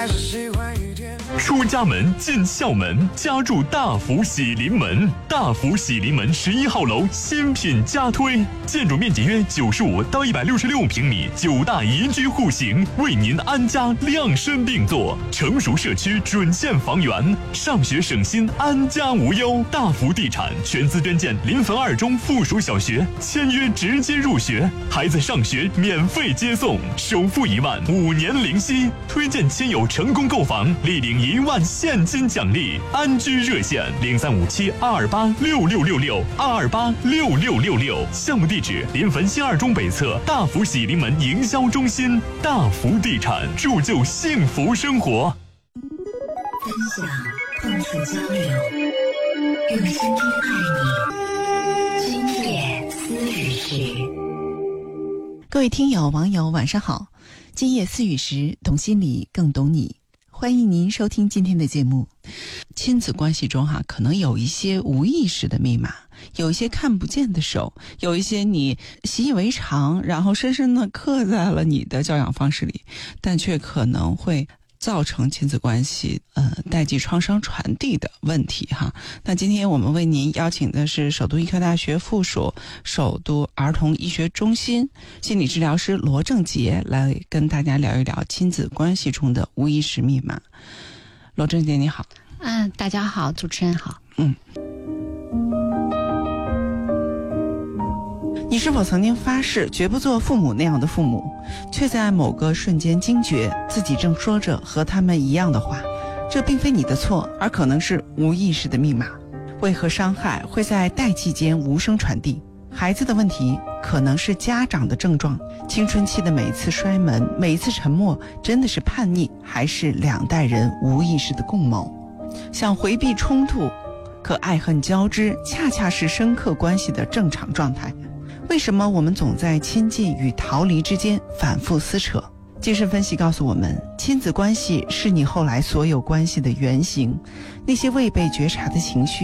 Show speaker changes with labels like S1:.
S1: 出家门进校门，家住大福喜临门。大福喜临门11号楼新品加推，建筑面积约95到166平米，9大宜居户型，为您安家量身定做。成熟社区准线房源，上学省心，安家无忧。大福地产全资捐建临汾2中附属小学，签约直接入学，孩子上学免费接送，首付1万，5年零息。推荐亲友成功购房，立领1万现金奖励。安居热线0357-228-6666，228-6666。项目地址：临汾新2中北侧大福喜临门营销中心。大福地产，铸就幸福生活。
S2: 分享，碰触交流，用心听爱你。今夜思雨时。
S3: 各位听友网友晚上好，今夜思雨时，懂心理更懂你，欢迎您收听今天的节目。亲子关系中可能有一些无意识的密码，有一些看不见的手，有一些你习以为常，然后深深地刻在了你的教养方式里，但却可能会造成亲子关系代际创伤传递的问题那今天我们为您邀请的是首都医科大学附属首都儿童医学中心心理治疗师罗正杰，来跟大家聊一聊亲子关系中的无意识密码。罗正杰你好。
S4: 大家好，主持人好。
S3: 你是否曾经发誓绝不做父母那样的父母，却在某个瞬间惊觉自己正说着和他们一样的话？这并非你的错，而可能是无意识的密码。为何伤害会在代际间无声传递？孩子的问题可能是家长的症状。青春期的每一次摔门，每一次沉默，真的是叛逆，还是2代人无意识的共谋？想回避冲突，可爱恨交织恰恰是深刻关系的正常状态。为什么我们总在亲近与逃离之间反复撕扯？精神分析告诉我们，亲子关系是你后来所有关系的原型，那些未被觉察的情绪